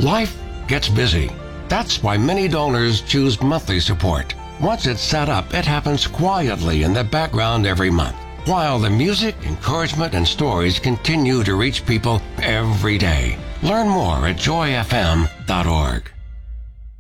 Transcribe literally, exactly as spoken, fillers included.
Life gets busy. That's why many donors choose monthly support. Once it's set up, it happens quietly in the background every month, while the music, encouragement, and stories continue to reach people every day. Learn more at joy f m dot org.